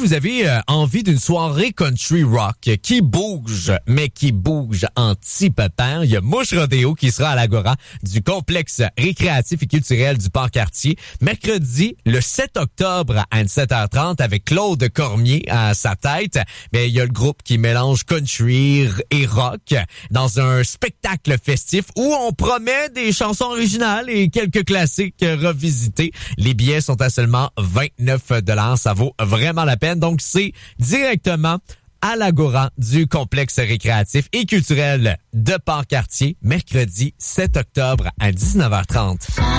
vous avez envie d'une soirée country rock qui bouge, mais qui bouge en petit-pépin, il y a Mouche Rodéo qui sera à l'Agora du complexe récréatif et culturel du Port-Cartier, mercredi, le 7 octobre à 17h30 avec Claude Cormier à sa tête. Mais il y a le groupe qui mélange country et rock dans un spectacle festif où on promet des chansons originales et quelques classiques revisités. Les billets sont à seulement 29 $. Ça vaut vraiment la peine. Donc, c'est directement à l'Agora du complexe récréatif et culturel de Port-Cartier, mercredi 7 octobre à 19h30.